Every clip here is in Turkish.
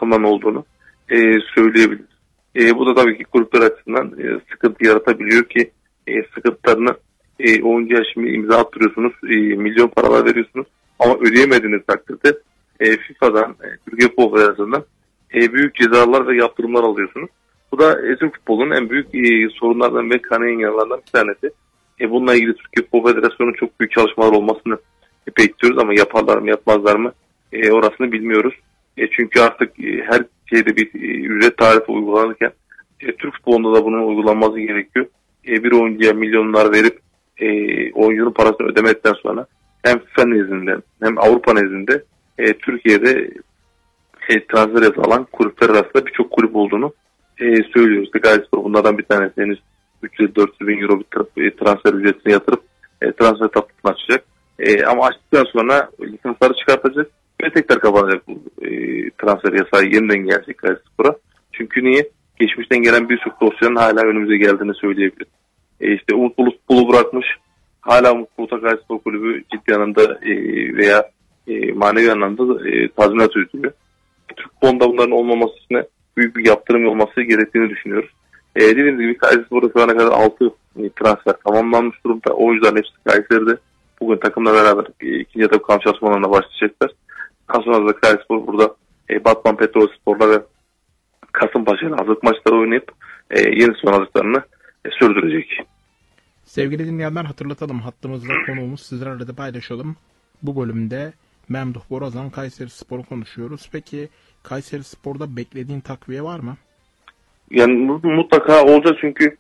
takımların olduğunu söyleyebiliriz. Bu da tabii ki kulüpler açısından sıkıntı yaratabiliyor ki sıkıntılarını oyuncuya şimdi imza attırıyorsunuz, milyon paralar veriyorsunuz ama ödeyemediğiniz takdirde FIFA'dan, Türkiye Futbol Federasyonu'ndan büyük cezalar ve yaptırımlar alıyorsunuz. Bu da Türk futbolunun en büyük sorunlardan ve kanayan yaralarından bir tanesi. Bununla ilgili Türkiye Futbol Federasyonu'nun çok büyük çalışmalar olmasını bekliyoruz ama yaparlar mı yapmazlar mı orasını bilmiyoruz. Çünkü artık her şeyde bir ücret tarifi uygulanırken Türk futbolunda da bunun uygulanması gerekiyor. Bir oyuncuya milyonlar verip oyuncunun parasını ödemedikten sonra hem FIFA nezdinde hem Avrupa nezdinde Türkiye'de transfer yapılan kulüpler arasında birçok kulüp olduğunu söylüyoruz. Gayspor bunlardan bir tanesi. Henüz 300-400 bin euro bir transfer ücretini yatırıp transfer tatlısını açacak. Ama açtıktan sonra lisansları çıkartacak ve tekrar kapanacak bu transfer yasağı yeniden gelecek Gayspor'a. Çünkü niye? Geçmişten gelen birçok dosyanın hala önümüze geldiğini söyleyebiliriz. İşte Umut Bulut'u bırakmış. Hala Umut Bulut'a Gayspor kulübü ciddi anlamda veya manevi anlamda tazminat ödüyor. Türk futbolunda bunların olmaması için büyük bir yaptırım olması gerektiğini düşünüyoruz. Dediğimiz gibi Kayserispor'da şu ana kadar 6 transfer tamamlanmış durumda. Oyuncuların hepsi Kayseri'de. Bugün takımla beraber ikinci etap kamp çalışmalarına başlayacaklar. Daha sonra da Kayserispor burada Batman Petrolspor'la ve Kasımpaşa'yla hazırlık maçları oynayıp yeni son hazırlıklarını sürdürecek. Sevgili dinleyenler, hatırlatalım, hattımızda konuğumuz, sizlerle de paylaşalım. Bu bölümde Memduh Borazan Kayserispor'u konuşuyoruz. Peki Kayserispor'da beklediğin takviye var mı? Yani mutlaka olacak çünkü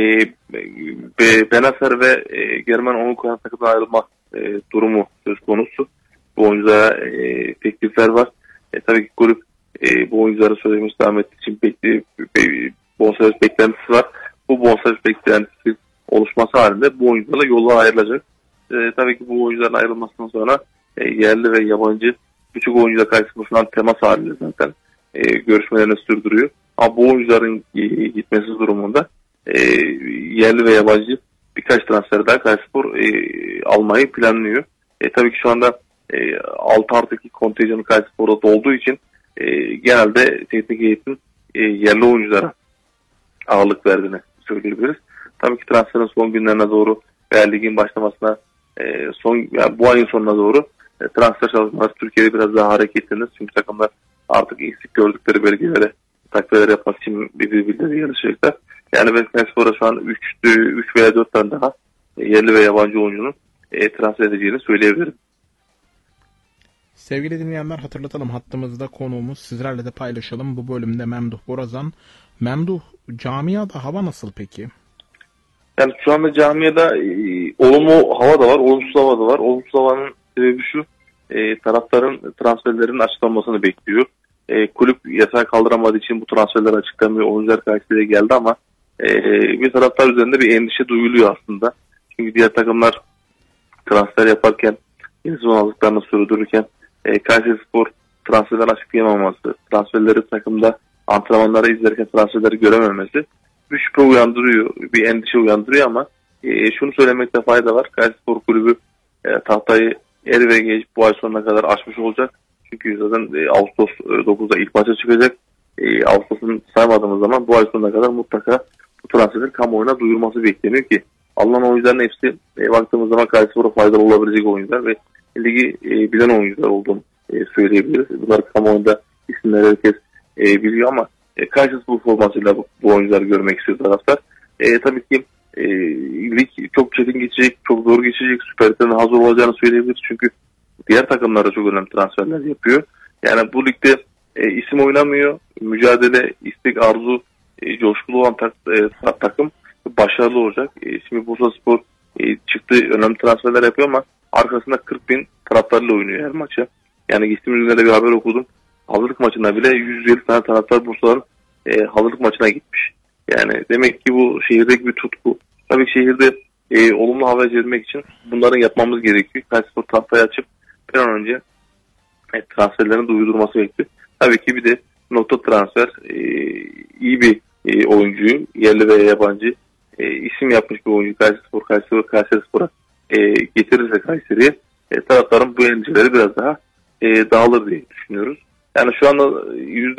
Benacer ve Germen Onurkoyan takımdan ayrılma durumu söz konusu. Bu oyunculara teklifler var. Tabii ki kulüp bu oyunculara sözleşmesi devam ettiği için bonservis beklentisi var. Bu bonservis beklentisi oluşması halinde bu oyuncularla yollar ayrılacak. Tabii ki bu oyuncuların ayrılmasından sonra yerli ve yabancı birçok oyuncuyla Kayserispor'dan temas halinde zaten görüşmelerini sürdürüyor. Ama bu oyuncuların gitmesi durumunda yerli ve yabancı birkaç transfer daha Kayserispor almayı planlıyor. Tabii ki şu anda 6+2 kontenjanı Kayserispor'da dolduğu için genelde teknik eğitim yerli oyunculara ağırlık verdiğini söyleyebiliriz. Tabii ki transferin son günlerine doğru veya ligin başlamasına yani bu ayın sonuna doğru transfer çalışmaları Türkiye'de biraz daha hareketlenir. Çünkü takımlar artık eksik gördükleri bölgelere takviyeler yapmak için birbirleriyle yarışacaklar. Yani ben Kayserispor'a şu an 3 veya 4 tane daha yerli ve yabancı oyuncunun transfer edeceğini söyleyebilirim. Sevgili dinleyenler, hatırlatalım, hattımızda konuğumuz, sizlerle de paylaşalım. Bu bölümde Memduh Borazan. Memduh, camiada hava nasıl peki? Yani şu anda camiada olumlu hava da var, olumsuz hava da var. Olumsuz havanın sebebi şu, taraftarın transferlerin açıklanmasını bekliyor. Kulüp yasağı kaldıramadığı için bu transferler açıklanmıyor. Oyuncular Kayseri'ye geldi ama bir taraftar üzerinde bir endişe duyuluyor aslında. Çünkü diğer takımlar transfer yaparken, yeni son aldıklarını sürdürürken Kayserispor transferler açıklayamaması, transferleri takımda antrenmanları izlerken transferleri görememesi bir şüphe uyandırıyor, bir endişe uyandırıyor ama şunu söylemekte fayda var. Kayserispor kulübü tahtayı er ve geç bu ay sonuna kadar açmış olacak. Çünkü zaten Ağustos 9'da ilk maça çıkacak. Ağustos'un saymadığımız zaman bu ay sonuna kadar mutlaka bu transferin kamuoyuna duyurması bekleniyor ki alınan oyuncuların hepsi baktığımız zaman Kayserispor'a faydalı olabilecek oyuncular ve ligi bilen oyuncular olduğunu söyleyebiliriz. Bunlar kamuoyunda isimleri herkes biliyor ama Kayserispor formasıyla bu oyuncuları görmek istiyor taraftar. Tabii ki lig çok çetin geçecek, çok zor geçecek. Süper Lig'den hazır olacağını söyleyebiliriz. Çünkü diğer takımlar da çok önemli transferler yapıyor. Yani bu ligde isim oynamıyor. Mücadele, istek, arzu, coşkulu olan takım başarılı olacak. Şimdi Bursaspor çıktı, önemli transferler yapıyor ama arkasında 40 bin taraftarla oynuyor her maça. Yani geçtiğimiz günlerde bir haber okudum. Hazırlık maçına bile 150 tane taraftar Bursa'nın hazırlık maçına gitmiş. Yani demek ki bu şehirdeki bir tutku. Tabii şehirde olumlu hava çevirmek için bunların yapmamız gerekiyor. Kayserispor tahtayı açıp bir an önce transferlerini duyurması bekliyor. Tabii ki bir de nokta transfer iyi bir oyuncuyu, yerli veya yabancı isim yapmış bir oyuncu Kayserispor'a getirirse Kayseri'ye taraftarın bu endişeleri biraz daha dağılır diye düşünüyoruz. Yani şu anda